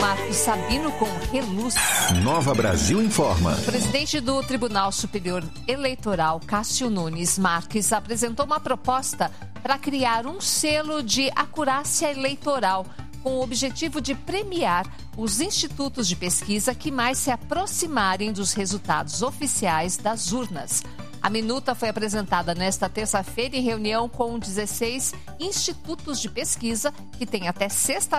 Marcos Sabino com Reluz. Nova Brasil Informa. O presidente do Tribunal Superior Eleitoral, Cássio Nunes Marques, apresentou uma proposta para criar um selo de acurácia eleitoral, com o objetivo de premiar os institutos de pesquisa que mais se aproximarem dos resultados oficiais das urnas. A minuta foi apresentada nesta terça-feira em reunião com 16 institutos de pesquisa que têm até sexta-feira